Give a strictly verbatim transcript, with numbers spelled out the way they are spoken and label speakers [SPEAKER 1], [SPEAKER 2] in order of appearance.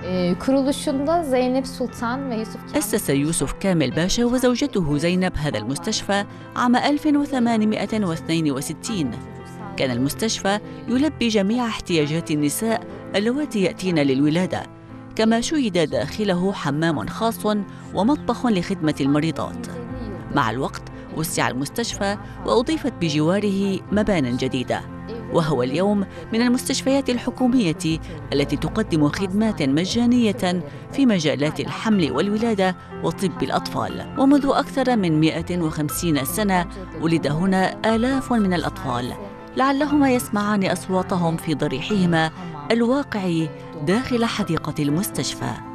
[SPEAKER 1] Kuruluşunda Zeynep Sultan ve Yusuf Kamil.
[SPEAKER 2] أسس يوسف كامل باشا وزوجته زينب هذا المستشفى عام ألف وثمانمائة واثنين وستين. كان المستشفى يلبي جميع احتياجات النساء اللواتي يأتين للولادة، كما شيد داخله حمام خاص ومطبخ لخدمة المريضات. مع الوقت وسع المستشفى وأضيفت بجواره مبانٍ جديدة، وهو اليوم من المستشفيات الحكومية التي تقدم خدمات مجانية في مجالات الحمل والولادة وطب الأطفال. ومنذ أكثر من مئة وخمسين سنة ولد هنا آلاف من الأطفال، لعلهما يسمعان أصواتهم في ضريحهما الواقع داخل حديقة المستشفى.